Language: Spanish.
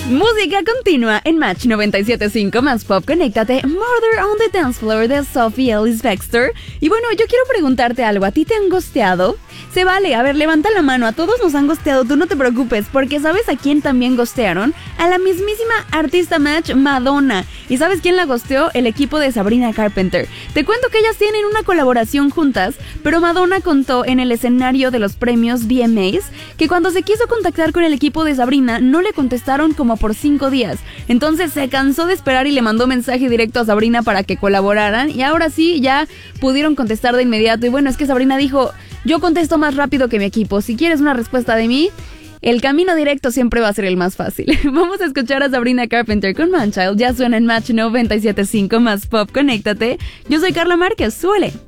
Música continua en Match 97.5 más Pop. Conéctate, Murder on the Dance Floor de Sophie Ellis Bextor. Y bueno, yo quiero preguntarte algo. ¿A ti te han ghosteado? Se vale, a ver, levanta la mano. A todos nos han ghosteado, tú no te preocupes, porque ¿sabes a quién también ghostearon? A la mismísima artista Match, Madonna. ¿Y sabes quién la ghosteó? El equipo de Sabrina Carpenter. Te cuento que ellas tienen una colaboración juntas, pero Madonna contó en el escenario de los premios VMAs que cuando se quiso contactar con el equipo de Sabrina, no le contestaron como por 5 días. Entonces se cansó de esperar y le mandó mensaje directo a Sabrina para que colaboraran, y ahora sí, ya pudieron contestar de inmediato. Y bueno, es que Sabrina dijo: yo contesto más rápido que mi equipo. Si quieres una respuesta de mí, el camino directo siempre va a ser el más fácil. Vamos a escuchar a Sabrina Carpenter con Manchild. Ya suena en Match 97.5 más Pop. Conéctate. Yo soy Carla Márquez. Súbele.